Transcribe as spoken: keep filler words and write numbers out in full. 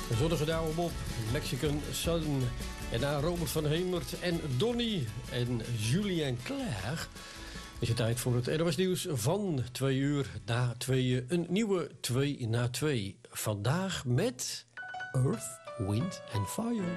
Zonnige Douwe Bob, Mexican Sun. En na Robert van Hemert en Donny en Julien Clerc is het tijd voor het R O S Nieuws van twee uur na tweeën. Een nieuwe twee na twee. Vandaag met Earth, Wind and Fire.